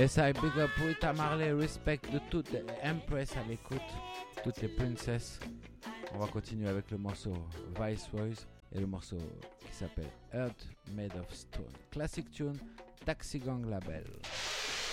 ça, big up Rita Marley, respect de toutes les Empress à l'écoute, toutes les princesses. On va continuer avec le morceau Viceroys et le morceau qui s'appelle Earth Made of Stone. Classic tune, Taxi Gang Label.